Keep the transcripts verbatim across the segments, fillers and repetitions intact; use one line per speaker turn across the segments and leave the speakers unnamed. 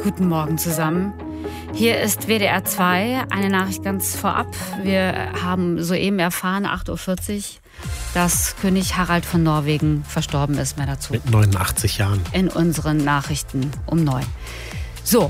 Guten Morgen zusammen. Hier ist W D R zwei, eine Nachricht ganz vorab. Wir haben soeben erfahren, acht Uhr vierzig, dass König Harald von Norwegen verstorben ist. Mehr dazu.
Mit neunundachtzig Jahren.
In unseren Nachrichten um neun. So,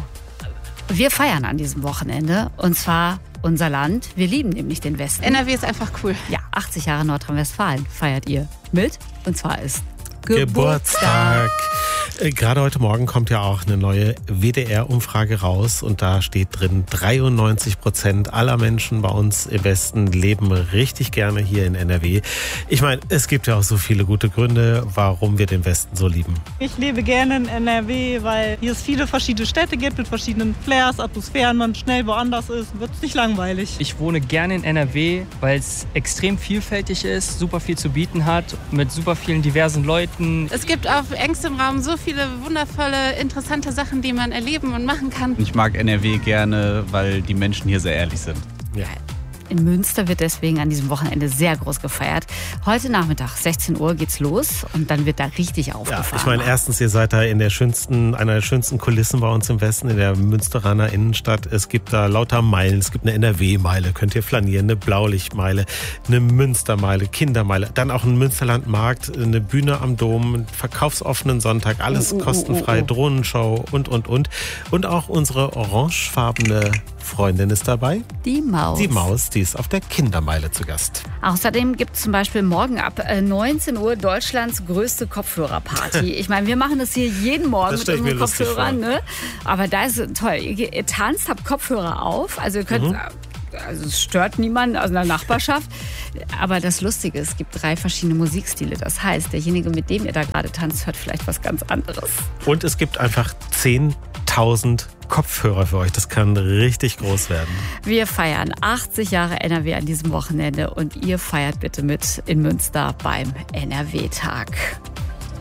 wir feiern an diesem Wochenende und zwar unser Land. Wir lieben nämlich den Westen.
N R W ist einfach cool.
Ja, achtzig Jahre Nordrhein-Westfalen feiert ihr mit. Und zwar ist
Geburtstag. Gerade heute Morgen kommt ja auch eine neue W D R-Umfrage raus und da steht drin, dreiundneunzig Prozent aller Menschen bei uns im Westen leben richtig gerne hier in N R W. Ich meine, es gibt ja auch so viele gute Gründe, warum wir den Westen so lieben.
Ich lebe gerne in N R W, weil hier es viele verschiedene Städte gibt mit verschiedenen Flairs, Atmosphären, man schnell woanders ist, wird es nicht langweilig.
Ich wohne gerne in N R W, weil es extrem vielfältig ist, super viel zu bieten hat, mit super vielen diversen Leuten.
Es gibt auf engstem Raum so viele wundervolle, interessante Sachen, die man erleben und machen kann.
Ich mag N R W gerne, weil die Menschen hier sehr ehrlich sind.
Ja.
In Münster wird deswegen an diesem Wochenende sehr groß gefeiert. Heute Nachmittag, sechzehn Uhr, geht's los und dann wird da richtig aufgefahren.
Ja, ich meine, erstens, ihr seid da in der schönsten, einer der schönsten Kulissen bei uns im Westen, in der Münsteraner Innenstadt. Es gibt da lauter Meilen, es gibt eine N R W-Meile, könnt ihr flanieren, eine Blaulichtmeile, eine Münstermeile, Kindermeile, dann auch ein Münsterlandmarkt, eine Bühne am Dom, einen verkaufsoffenen Sonntag, alles
Oh, oh, oh,
kostenfrei,
oh, oh.
Drohnenshow und, und, und. Und auch unsere orangefarbene Freundin ist dabei.
Die Maus.
Die Maus, die ist auf der Kindermeile zu Gast.
Außerdem gibt es zum Beispiel morgen ab neunzehn Uhr Deutschlands größte Kopfhörerparty. Ich meine, wir machen das hier jeden Morgen
Das
mit
stell ich
unseren
mir lustig
Kopfhörern.
vor.
Ne? Aber da ist es toll. Ihr, ihr tanzt, habt Kopfhörer auf. Also ihr könnt...
Mhm.
Also es stört niemanden aus einer Nachbarschaft. Aber das Lustige ist, es gibt drei verschiedene Musikstile. Das heißt, derjenige, mit dem ihr da gerade tanzt, hört vielleicht was ganz anderes.
Und es gibt einfach zehntausend Kopfhörer für euch. Das kann richtig groß werden.
Wir feiern achtzig Jahre N R W an diesem Wochenende und ihr feiert bitte mit in Münster beim N R W-Tag.